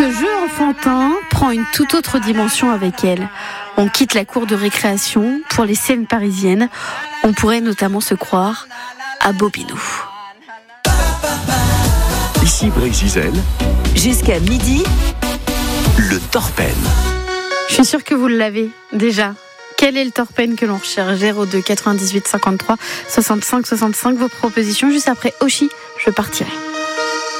Ce jeu enfantin prend une toute autre dimension avec elle. On quitte la cour de récréation pour les scènes parisiennes. On pourrait notamment se croire à Bobino. Ici Brice Gisèle. Jusqu'à midi, Le Torpen. Je suis sûre que vous l'avez déjà. Quel est le Torpen que l'on recherche? 02 98 53 65 65. Vos propositions juste après Oshi, je partirai.